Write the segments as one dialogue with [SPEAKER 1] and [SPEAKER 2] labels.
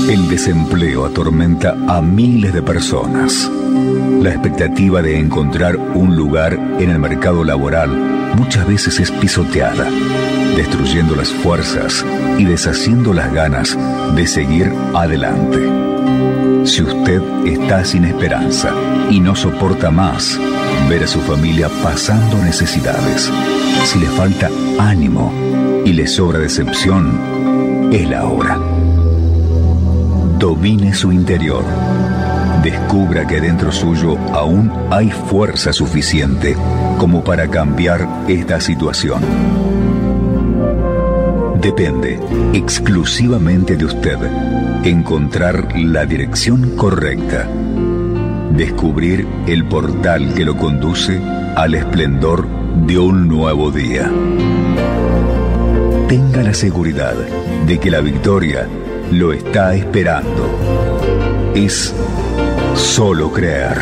[SPEAKER 1] El desempleo atormenta a miles de personas. La expectativa de encontrar un lugar en el mercado laboral muchas veces es pisoteada, destruyendo las fuerzas y deshaciendo las ganas de seguir adelante. Si usted está sin esperanza y no soporta más ver a su familia pasando necesidades, si le falta ánimo y le sobra decepción, es la hora. Domine su interior. Descubra que dentro suyo aún hay fuerza suficiente como para cambiar esta situación. Depende exclusivamente de usted encontrar la dirección correcta, descubrir el portal que lo conduce al esplendor de un nuevo día. Tenga la seguridad de que la victoria lo está esperando. Es solo creer.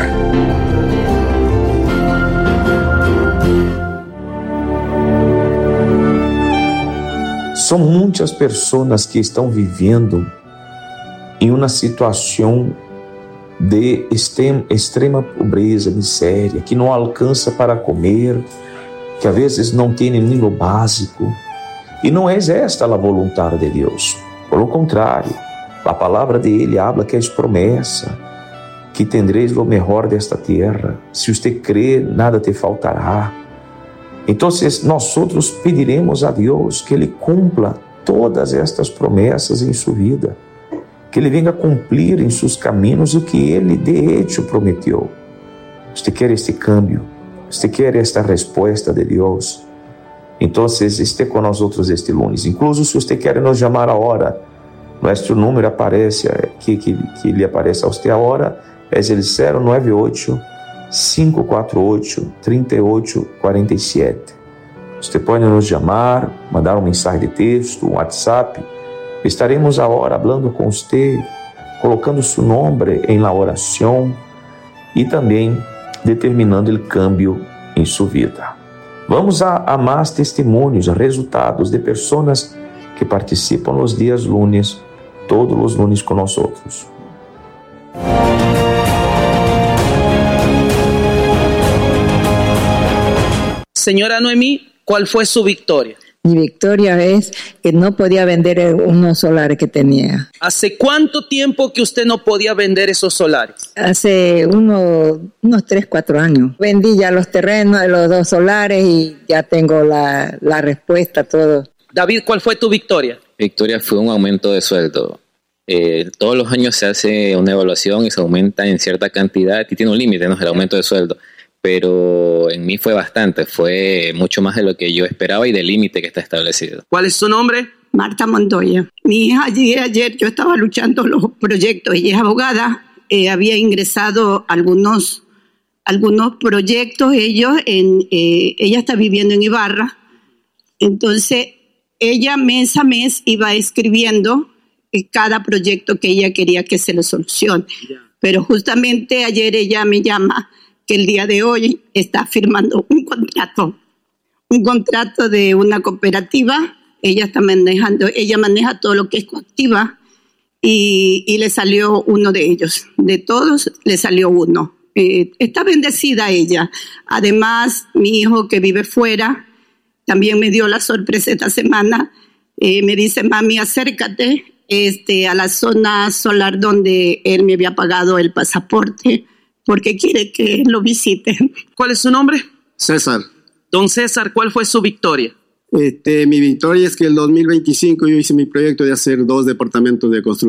[SPEAKER 2] São muitas pessoas que estão vivendo em uma situação de extrema pobreza, miséria, que não alcança para comer, que às vezes não tem nem o básico. E não é esta a vontade de Deus. Pelo contrário, a palavra dele habla que é promessa, que tendréis o melhor desta terra. Se você crê, nada te faltará. Então, nós pediremos a Deus que Ele cumpra todas estas promessas em sua vida, que Ele venha cumprir em seus caminhos o que Ele de hecho prometeu. Você quer este câmbio? Você quer esta resposta de Deus? Então, esteja com nós outros este lunes. Incluso, se você quer nos chamar a hora, nosso número aparece aqui, que lhe aparece a você a hora, é o 098 548 3847. Você pode nos chamar, mandar um mensagem de texto, um WhatsApp. Estaremos agora falando com você, colocando seu nome em la oração e também determinando o câmbio em sua vida. Vamos a mais testemunhos, resultados de pessoas que participam nos dias lunes, todos os lunes conosco.
[SPEAKER 3] Señora Noemí, ¿cuál fue su victoria?
[SPEAKER 4] Mi victoria es que no podía vender unos solares que tenía.
[SPEAKER 3] ¿Hace cuánto tiempo que usted no podía vender esos solares?
[SPEAKER 4] Hace unos 3, 4 años. Vendí ya los terrenos de los 2 solares y ya tengo la respuesta, todo.
[SPEAKER 3] David, ¿cuál fue tu victoria?
[SPEAKER 5] Victoria fue un aumento de sueldo. Todos los años se hace una evaluación y se aumenta en cierta cantidad y tiene un límite, ¿no? El aumento de sueldo. Pero en mí fue bastante, fue mucho más de lo que yo esperaba y del límite que está establecido.
[SPEAKER 3] ¿Cuál es su nombre?
[SPEAKER 6] Marta Montoya. Mi hija ayer yo estaba luchando los proyectos, ella es abogada, había ingresado algunos proyectos, ella está viviendo en Ibarra, entonces ella mes a mes iba escribiendo cada proyecto que ella quería que se le solucione. Pero justamente ayer ella me llama que el día de hoy está firmando un contrato de una cooperativa. Ella maneja todo lo que es coactiva y le salió uno de ellos. De todos le salió uno. Está bendecida ella. Además, mi hijo que vive fuera también me dio la sorpresa esta semana. Me dice, mami, acércate a la zona solar donde él me había pagado el pasaporte, porque quiere que lo visite.
[SPEAKER 3] ¿Cuál es su nombre?
[SPEAKER 7] César.
[SPEAKER 3] Don César, ¿cuál fue su victoria?
[SPEAKER 7] Mi victoria es que el 2025 yo hice mi proyecto de hacer 2 departamentos de construcción.